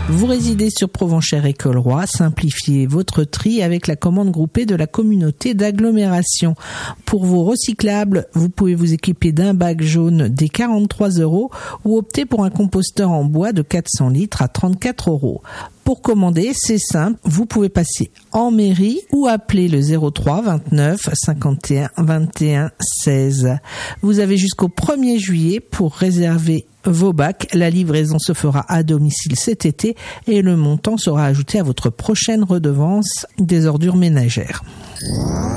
Vous résidez sur Provenchères-et-Colroy, simplifiez votre tri avec la commande groupée de la communauté d'agglomération. Pour vos recyclables, vous pouvez vous équiper d'un bac jaune dès 43 € ou opter pour un composteur en bois de 400 litres à 34 €. Pour commander, c'est simple, vous pouvez passer en mairie ou appeler le 03 29 51 21 16. Vous avez jusqu'au 1er juillet pour réserver vos bacs. La livraison se fera à domicile cet été et le montant sera ajouté à votre prochaine redevance des ordures ménagères.